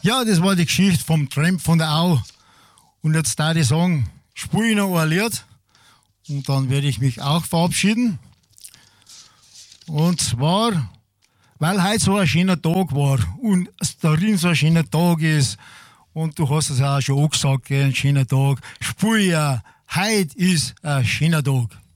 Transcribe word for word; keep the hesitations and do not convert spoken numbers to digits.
Ja, das war die Geschichte vom Tramp von der Au. Und jetzt darf ich sagen, spiele ich noch ein Lied und dann werde ich mich auch verabschieden. Und zwar, weil heute so ein schöner Tag war und es darin so ein schöner Tag ist und du hast es ja auch schon angesagt, ein schöner Tag, spiele ich, heute ist ein schöner Tag.